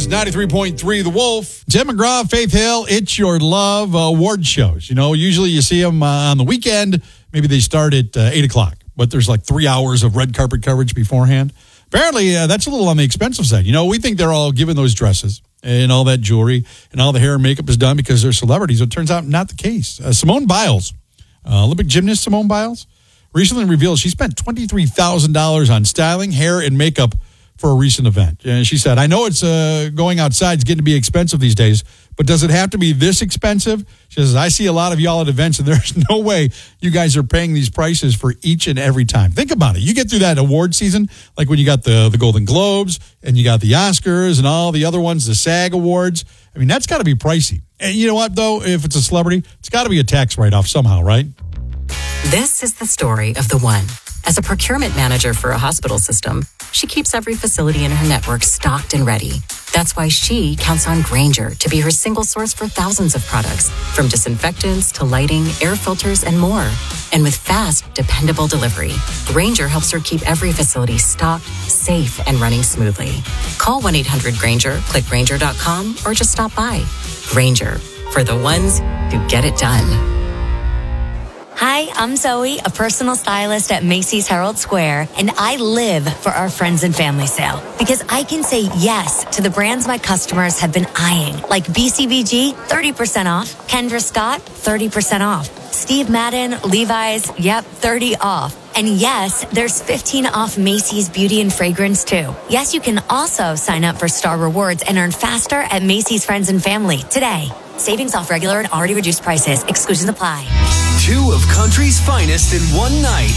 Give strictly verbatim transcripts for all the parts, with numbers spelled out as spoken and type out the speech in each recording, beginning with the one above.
ninety-three point three The Wolf. Tim McGraw, Faith Hill, It's Your Love uh, award shows. You know, usually you see them uh, on the weekend. Maybe they start at uh, eight o'clock, but there's like three hours of red carpet coverage beforehand. Apparently, uh, that's a little on the expensive side. You know, we think they're all given those dresses and all that jewelry and all the hair and makeup is done because they're celebrities. It turns out not the case. Uh, Simone Biles, uh, Olympic gymnast Simone Biles, recently revealed she spent twenty-three thousand dollars on styling, hair, and makeup for a recent event. And she said, I know it's uh, going outside is getting to be expensive these days, but does it have to be this expensive? She says, I see a lot of y'all at events, and there's no way you guys are paying these prices for each and every time. Think about it. You get through that award season, like when you got the, the Golden Globes, and you got the Oscars, and all the other ones, the SAG Awards. I mean, that's got to be pricey. And you know what, though? If it's a celebrity, it's got to be a tax write-off somehow, right? This is the story of the one. As a procurement manager for a hospital system, she keeps every facility in her network stocked and ready. That's why she counts on Grainger to be her single source for thousands of products, from disinfectants to lighting, air filters, and more. And with fast, dependable delivery, Grainger helps her keep every facility stocked, safe, and running smoothly. Call one eight hundred Grainger, click Grainger dot com, or just stop by. Grainger, for the ones who get it done. Hi, I'm Zoe, a personal stylist at Macy's Herald Square, and I live for our friends and family sale because I can say yes to the brands my customers have been eyeing, like B C B G, thirty percent off, Kendra Scott, thirty percent off, Steve Madden, Levi's, yep, thirty off. And yes, there's fifteen off Macy's Beauty and Fragrance, too. Yes, you can also sign up for Star Rewards and earn faster at Macy's Friends and Family today. Savings off regular and already reduced prices. Exclusions apply. Two of country's finest in one night.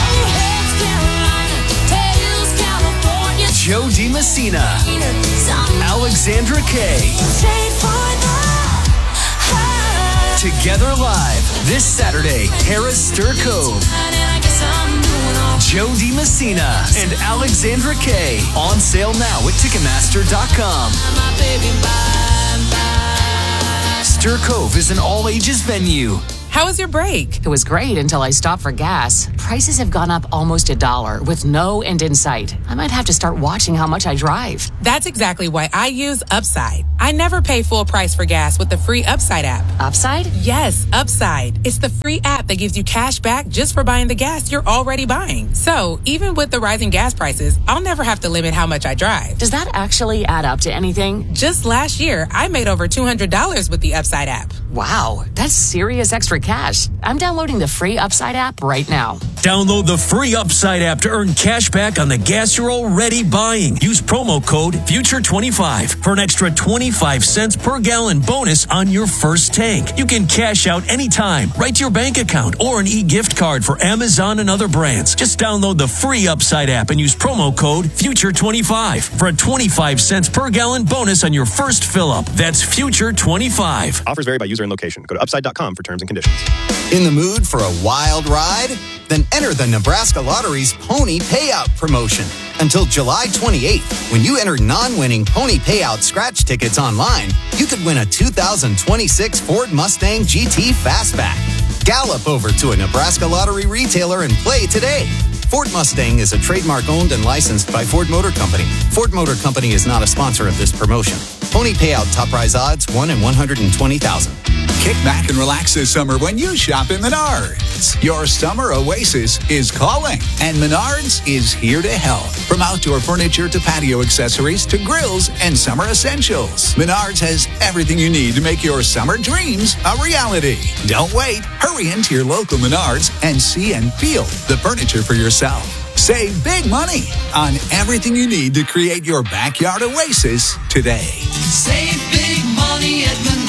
Joe DiMessina, Alexandra Kay. Together live this Saturday, Harris Stir Cove. Joe DiMessina and Alexandra Kay on sale now at Ticketmaster dot com. Stir Cove is an all-ages venue. How was your break? It was great until I stopped for gas. Prices have gone up almost a dollar with no end in sight. I might have to start watching how much I drive. That's exactly why I use Upside. I never pay full price for gas with the free Upside app. Upside? Yes, Upside. It's the free app that gives you cash back just for buying the gas you're already buying. So even with the rising gas prices, I'll never have to limit how much I drive. Does that actually add up to anything? Just last year, I made over two hundred dollars with the Upside app. Wow, that's serious extra cash. I'm downloading the free Upside app right now. Download the free Upside app to earn cash back on the gas you're already buying. Use promo code future twenty-five for an extra twenty-five cents per gallon bonus on your first tank. You can cash out anytime, right to your bank account, or an e-gift card for Amazon and other brands. Just download the free Upside app and use promo code future twenty-five for a twenty-five cents per gallon bonus on your first fill-up. That's future twenty-five. Offers vary by user and location. Go to upside dot com for terms and conditions. In the mood for a wild ride? Then enter the Nebraska Lottery's Pony Payout promotion. Until July twenty-eighth, when you enter non-winning Pony Payout scratch tickets online, you could win a two thousand twenty-six Ford Mustang G T Fastback. Gallop over to a Nebraska Lottery retailer and play today. Ford Mustang is a trademark owned and licensed by Ford Motor Company. Ford Motor Company is not a sponsor of this promotion. Pony Payout top prize odds, one in one hundred twenty thousand. Kick back and relax this summer when you shop in Menards. Your summer oasis is calling, and Menards is here to help. From outdoor furniture to patio accessories to grills and summer essentials, Menards has everything you need to make your summer dreams a reality. Don't wait. Hurry into your local Menards and see and feel the furniture for yourself. Save big money on everything you need to create your backyard oasis today. Save big money at Menards.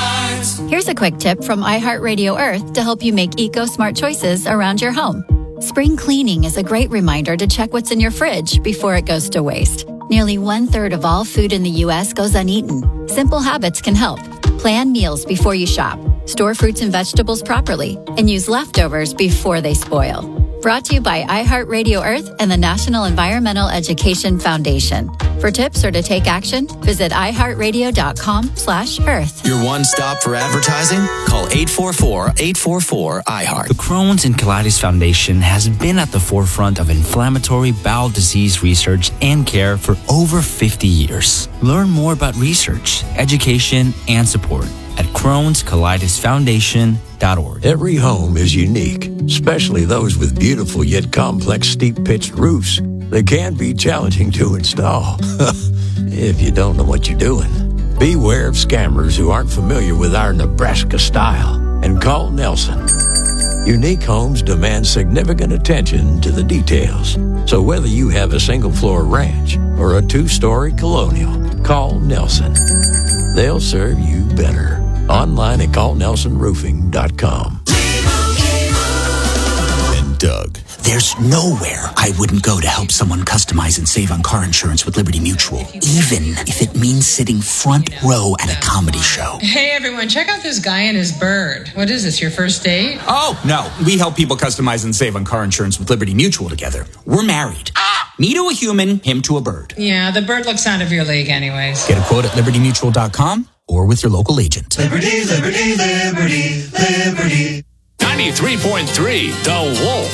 Here's a quick tip from iHeartRadio Earth to help you make eco-smart choices around your home. Spring cleaning is a great reminder to check what's in your fridge before it goes to waste. Nearly one-third of all food in the U S goes uneaten. Simple habits can help. Plan meals before you shop. Store fruits and vegetables properly. And use leftovers before they spoil. Brought to you by iHeartRadio Earth and the National Environmental Education Foundation. For tips or to take action, visit iHeartRadio.com slash Earth. Your one stop for advertising? Call eight four four, eight four four, I heart. The Crohn's and Colitis Foundation has been at the forefront of inflammatory bowel disease research and care for over fifty years. Learn more about research, education, and support at Crohn's Colitis Foundation dot org. Every home is unique, especially those with beautiful yet complex steep-pitched roofs. They can be challenging to install if you don't know what you're doing. Beware of scammers who aren't familiar with our Nebraska style and call Nelson. Unique homes demand significant attention to the details. So whether you have a single-floor ranch or a two-story colonial, call Nelson. They'll serve you better. Online at call nelson roofing dot com. And Doug. There's nowhere I wouldn't go to help someone customize and save on car insurance with Liberty Mutual, even if it means sitting front row at a comedy show. Hey, everyone, check out this guy and his bird. What is this, your first date? Oh, no. We help people customize and save on car insurance with Liberty Mutual together. We're married. Ah! Me to a human, him to a bird. Yeah, the bird looks out of your league anyways. Get a quote at liberty mutual dot com or with your local agent. Liberty, liberty, liberty, liberty. ninety-three point three, The Wolf.